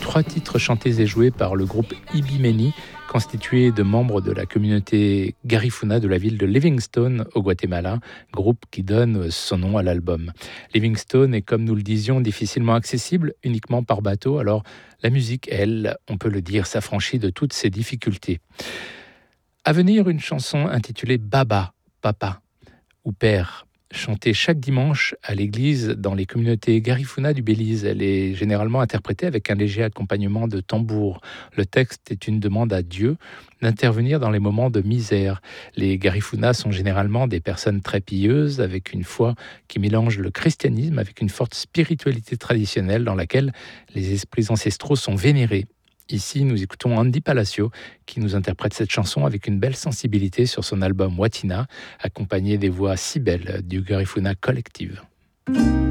3 titres chantés et joués par le groupe Ibimeni, constitué de membres de la communauté Garifuna de la ville de Livingstone au Guatemala, groupe qui donne son nom à l'album. Livingstone est, comme nous le disions, difficilement accessible, uniquement par bateau, alors la musique, elle, on peut le dire, s'affranchit de toutes ces difficultés. À venir, une chanson intitulée Baba, Papa ou Père, chantée chaque dimanche à l'église dans les communautés Garifuna du Belize. Elle est généralement interprétée avec un léger accompagnement de tambour. Le texte est une demande à Dieu d'intervenir dans les moments de misère. Les Garifuna sont généralement des personnes très pieuses, avec une foi qui mélange le christianisme avec une forte spiritualité traditionnelle dans laquelle les esprits ancestraux sont vénérés. Ici, nous écoutons Andy Palacio qui nous interprète cette chanson avec une belle sensibilité sur son album Watina, accompagné des voix si belles du Garifuna Collective.